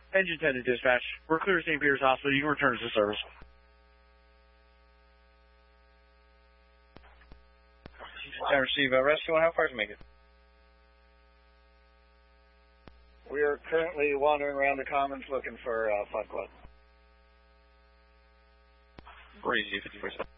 Engine 10 to dispatch. We're clear to St. Peter's Hospital. You can return to service. I receive rescue, and how far to make it? We are currently wandering around the commons looking for Fun Club. 354.